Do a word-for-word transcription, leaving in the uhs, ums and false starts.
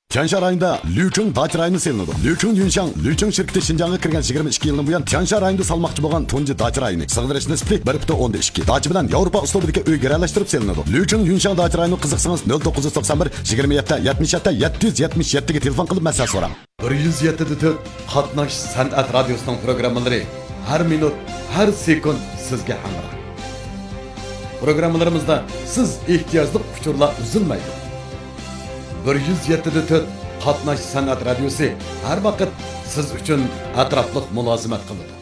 Tiansha rayonida Liucheng dacha rayoni selinadi. Liucheng Yunshang, Liucheng shirkati Xinjiangga kirgan yigirma ikki yildan buyon Tiansha rayonida salmoqchi bo'lgan tunji dacha rayoni. Sig'dirish nisbati bir butun o'ndan ikki. Dacha bilan Yevropa uslubidagi uy garalashtirib selinadi. Liucheng Yunshang dacha rayoni qiziqsangiz nol to'qqiz yuz to'qson bir yigirma yetti yetmish yetti yetti yuz yetmish yetti ga telefon qilib masala so'rang. bir yuz yetti nuqta to'rt Qatnash san'at radiosining programmalari har minut, har sekund sizga hamroh. Programmalarimizda siz ehtiyojli uchurlar uzilmaydi. bir yuz yetti nuqta to'rt Qatnash san'at radiosi har vaqt siz uchun atrofliq mulozimat qiladi.